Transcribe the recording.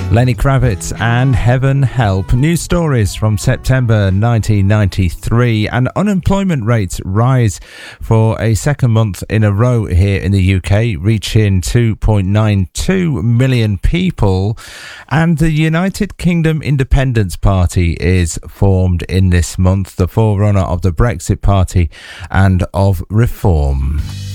Lenny Kravitz and Heaven Help. News stories from September 1993, and unemployment rates rise for a second month in a row here in the UK, reaching 2.92 million people. And the United Kingdom Independence Party is formed in this month, the forerunner of the Brexit Party and of Reform.